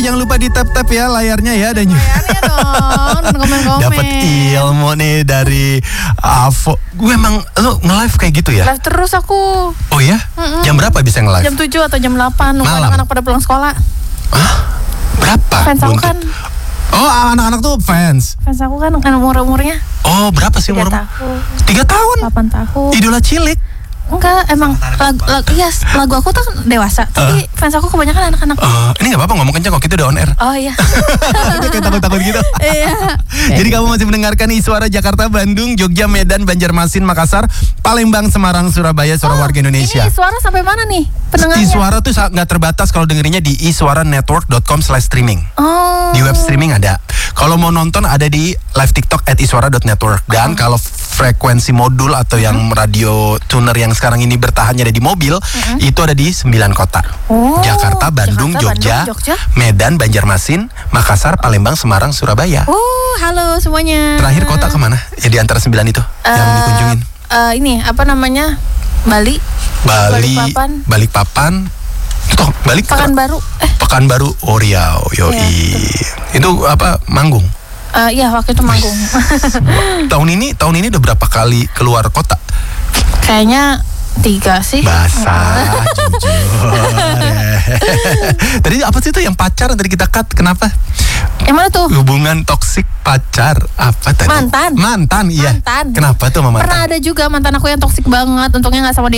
jangan lupa di tap ya layarnya ya dan layarnya dong, komen-komen. dapat ilmu nih dari Avo. Gue emang lu nge-live kayak gitu ya? Live terus aku. Oh ya? Jam berapa bisa nge-live? Jam 7 atau jam 8 nunggu Malam? anak-anak pada pulang sekolah. Hah? Berapa? Fans aku Buntut? kan. Oh, anak-anak tuh fans. Fans aku kan umur-umurnya Oh, berapa sih 3 umur? tahun, 3 tahun? 8 tahun. Idola cilik. Enggak, emang lagu aku tuh dewasa, tapi fans aku kebanyakan anak-anak. Ini gak apa-apa ngomong kencang kok, kita udah on air. Oh iya. Gue kayak takut-takut gitu. Iya. Jadi kamu masih mendengarkan Iswara Jakarta, Bandung, Jogja, Medan, Banjarmasin, Makassar, Palembang, Semarang, Surabaya, suara warga Indonesia. Ini suara sampai mana nih pendengarnya? Iswara tuh nggak terbatas kalau dengerinnya di iswaranetwork.com/streaming. Oh. Di web streaming ada. Kalau mau nonton ada di live TikTok @iswara.network. Dan kalau frekuensi modul atau yang radio tuner yang sekarang ini bertahannya ada di mobil, itu ada di 9 kota. Oh, Jakarta, Bandung, Jogja, Medan, Banjarmasin, Makassar, Palembang, Semarang, Surabaya. Halo semuanya. Terakhir kota kemana? Ya di antara 9 itu yang dikunjungin. Ini apa namanya? Bali. Balikpapan. Toh, Pekanbaru. Pekanbaru, Riau, yoi. Yeah. Itu apa? Manggung. Iya waktu itu manggung. Tahun ini udah berapa kali keluar kota? Kayaknya 3 sih. Basah, jujur. Tadi apa sih itu yang pacaran tadi kita cut? Kenapa? Yang mana tuh? Hubungan toksik pacar apa tadi? Mantan. Iya. Mantan. Kenapa tuh sama mantan? Pernah ada juga mantan aku yang toksik banget. Untungnya nggak sama dia.